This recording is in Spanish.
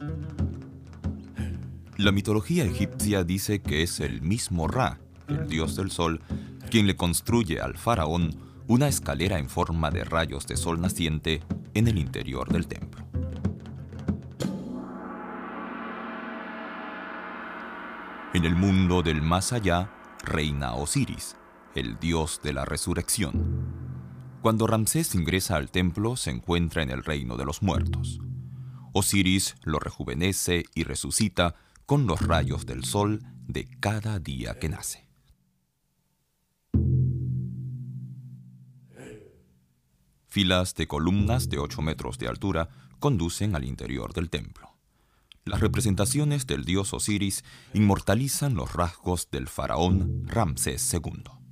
La mitología egipcia dice que es el mismo Ra, el dios del sol, quien le construye al faraón una escalera en forma de rayos de sol naciente en el interior del templo. En el mundo del más allá reina Osiris, el dios de la resurrección. Cuando Ramsés ingresa al templo, se encuentra en el reino de los muertos. Osiris lo rejuvenece y resucita con los rayos del sol de cada día que nace. Filas de columnas de 8 metros de altura conducen al interior del templo. Las representaciones del dios Osiris inmortalizan los rasgos del faraón Ramsés II.